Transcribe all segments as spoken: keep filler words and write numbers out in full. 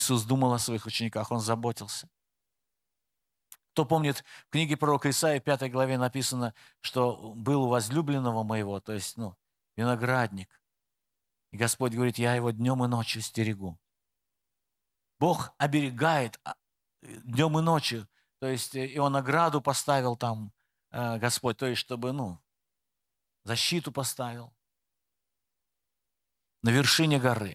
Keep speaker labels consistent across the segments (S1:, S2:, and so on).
S1: Иисус думал о своих учениках, Он заботился. Кто помнит, в книге пророка Исаии, пятой главе написано, что был у возлюбленного моего, то есть, ну, виноградник. И Господь говорит, я его днем и ночью стерегу. Бог оберегает днем и ночью. То есть, и Он ограду поставил там, Господь, то есть, чтобы, ну, защиту поставил на вершине горы.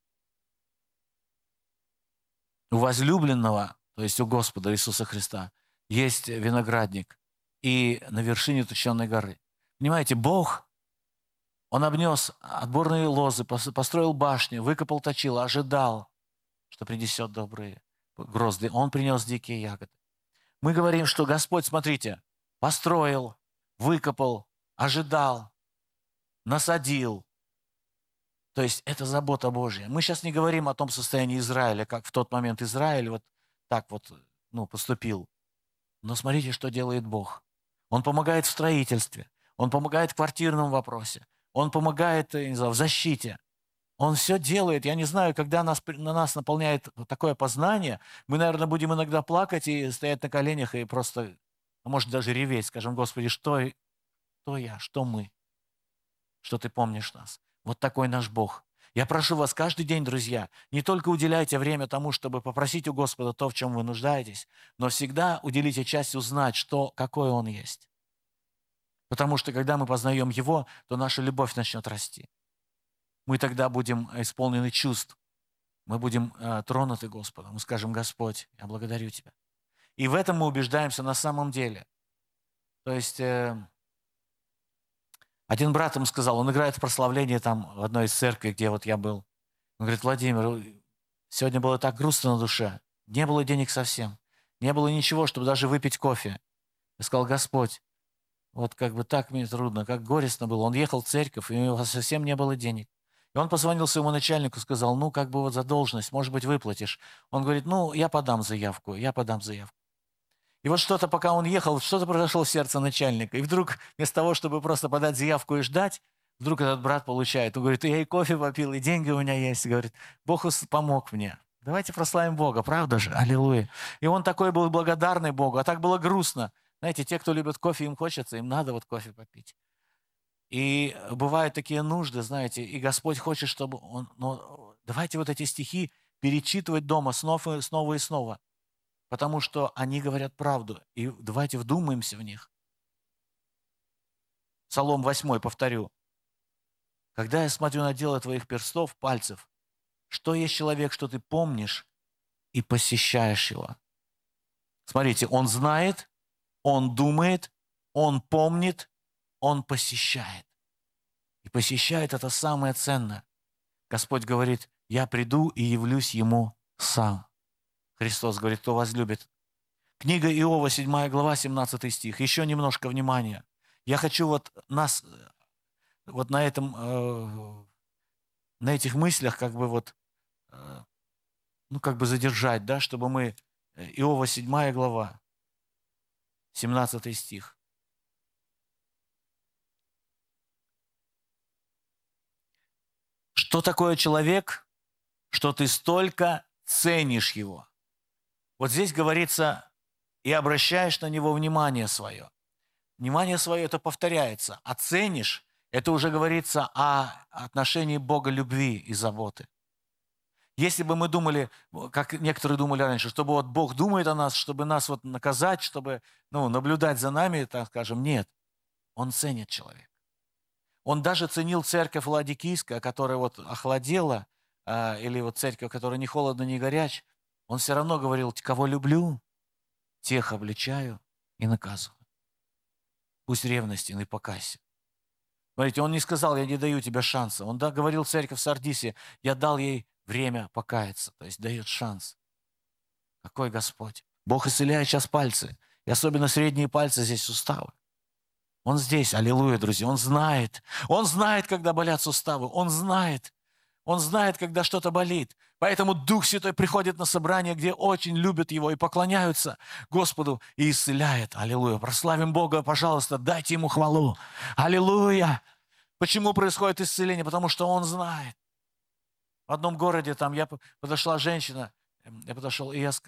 S1: У возлюбленного, то есть у Господа Иисуса Христа, есть виноградник и на вершине уточенной горы. Понимаете, Бог, Он обнес отборные лозы, построил башню, выкопал точило, ожидал, что принесет добрые грозды. Он принес дикие ягоды. Мы говорим, что Господь, смотрите, построил, выкопал, ожидал, насадил. То есть это забота Божья. Мы сейчас не говорим о том состоянии Израиля, как в тот момент Израиль вот так вот, ну, поступил. Но смотрите, что делает Бог. Он помогает в строительстве, Он помогает в квартирном вопросе, Он помогает, не знаю, в защите. Он все делает. Я не знаю, когда нас, на нас наполняет такое познание, мы, наверное, будем иногда плакать и стоять на коленях и просто, а может, даже реветь. Скажем, Господи, что, что я, что мы, что Ты помнишь нас. Вот такой наш Бог. Я прошу вас каждый день, друзья, не только уделяйте время тому, чтобы попросить у Господа то, в чем вы нуждаетесь, но всегда уделите часть узнать, что, какой Он есть. Потому что, когда мы познаем Его, то наша любовь начнет расти. Мы тогда будем исполнены чувств. Мы будем э, тронуты Господом. Мы скажем, Господь, я благодарю Тебя. И в этом мы убеждаемся на самом деле. То есть э, один брат ему сказал, он играет в прославление там в одной из церквей, где вот я был. Он говорит, Владимир, сегодня было так грустно на душе. Не было денег совсем. Не было ничего, чтобы даже выпить кофе. Я сказал, Господь, вот как бы так мне трудно, как горестно было. Он ехал в церковь, и у него совсем не было денег. И он позвонил своему начальнику, сказал, ну, как бы вот задолженность, может быть, выплатишь. Он говорит, ну, я подам заявку, я подам заявку. И вот что-то, пока он ехал, что-то произошло в сердце начальника. И вдруг, вместо того, чтобы просто подать заявку и ждать, вдруг этот брат получает. Он говорит, я и кофе попил, и деньги у меня есть. Говорит, Бог помог мне. Давайте прославим Бога, правда же? Аллилуйя. И он такой был благодарный Богу, а так было грустно. Знаете, те, кто любит кофе, им хочется, им надо вот кофе попить. И бывают такие нужды, знаете, и Господь хочет, чтобы Он... Но давайте вот эти стихи перечитывать дома снова, снова и снова, потому что они говорят правду, и давайте вдумаемся в них. Псалом восьмой, повторю. «Когда я смотрю на дело твоих перстов, пальцев, что есть человек, что ты помнишь и посещаешь его?» Смотрите, он знает, он думает, он помнит, он посещает. И посещает это самое ценное. Господь говорит, я приду и явлюсь ему сам. Христос говорит, кто возлюбит. Книга Иова, седьмая глава, семнадцатый стих. Еще немножко внимания. Я хочу вот нас, вот на этом, э, на этих мыслях как бы вот, э, ну как бы задержать, да, чтобы мы, Иова, седьмая глава, семнадцатый стих. Что такое человек, что ты столько ценишь его? Вот здесь говорится, и обращаешь на него внимание свое. Внимание свое это повторяется. А ценишь, это уже говорится о отношении Бога любви и заботы. Если бы мы думали, как некоторые думали раньше, чтобы вот Бог думает о нас, чтобы нас вот наказать, чтобы ну, наблюдать за нами, так скажем, нет. Он ценит человека. Он даже ценил церковь Ладикийская, которая вот охладела, э, или вот церковь, которая ни холодно, ни горяч. Он все равно говорил, кого люблю, тех обличаю и наказываю. Пусть ревностен и покайся. Смотрите, он не сказал, я не даю тебе шанса. Он да, говорил церковь в Сардисе, я дал ей время покаяться, то есть дает шанс. Какой Господь? Бог исцеляет сейчас пальцы, и особенно средние пальцы, здесь суставы. Он здесь, аллилуйя, друзья, Он знает. Он знает, когда болят суставы, Он знает. Он знает, когда что-то болит. Поэтому Дух Святой приходит на собрание, где очень любят Его и поклоняются Господу и исцеляет. Аллилуйя. Прославим Бога, пожалуйста, дайте Ему хвалу. Аллилуйя. Почему происходит исцеление? Потому что Он знает. В одном городе там я подошла женщина, я подошел, и я, ск-